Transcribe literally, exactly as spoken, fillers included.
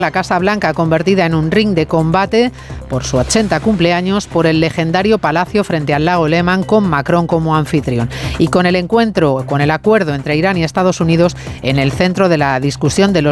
La Casa Blanca convertida en un ring de combate por su ochenta cumpleaños por el legendario palacio frente al lago Lehman con Macron como anfitrión. Y con el encuentro, con el acuerdo entre Irán y Estados Unidos en el centro de la discusión de los